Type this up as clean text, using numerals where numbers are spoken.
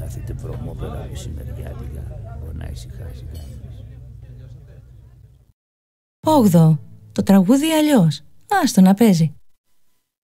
κάθεται βρωμόπερα μεσημεριάτικα, μπορεί να ησυχάσει κανείς. 8. Το τραγούδι αλλιώς. Άστο να παίζει.